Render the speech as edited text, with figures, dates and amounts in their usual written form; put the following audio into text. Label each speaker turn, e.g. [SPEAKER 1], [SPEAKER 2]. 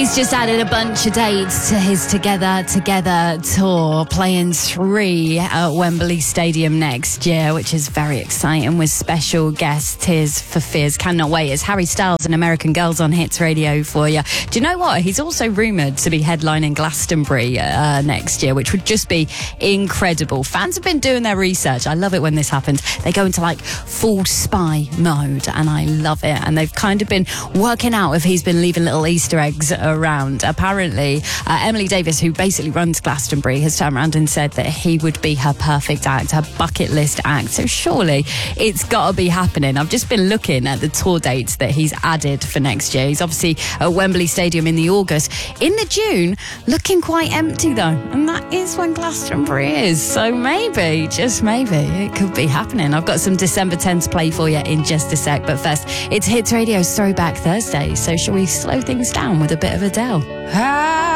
[SPEAKER 1] He's just added a bunch of dates to his Together tour, playing 3 at Wembley Stadium next year, which is very exciting, with special guest Tears for Fears. Cannot wait. It's Harry Styles and American Girls on Hits Radio for you. Do you know what? He's also rumoured to be headlining Glastonbury next year, which would just be incredible. Fans have been doing their research. I love it when this happens. They go into like full spy mode, and I love it. And they've kind of been working out if he's been leaving little Easter eggs around. Apparently, Emily Davis, who basically runs Glastonbury, has turned around and said that he would be her perfect act, her bucket list act. So surely it's got to be happening. I've just been looking at the tour dates that he's added for next year. He's obviously at Wembley Stadium in the August. In the June, looking quite empty though, and that is when Glastonbury is. So maybe, just maybe, it could be happening. I've got some December 10 to play for you in just a sec, but first, it's Hits Radio's Throwback Thursday. So shall we slow things down with a bit of Adele?